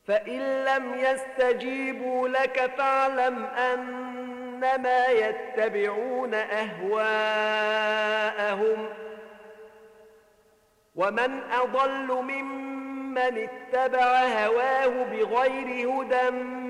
فإن لم يستجيبوا لك فاعلم أنما يتبعون أهواءهم ومن أضل ممن اتبع هواه بغير هدى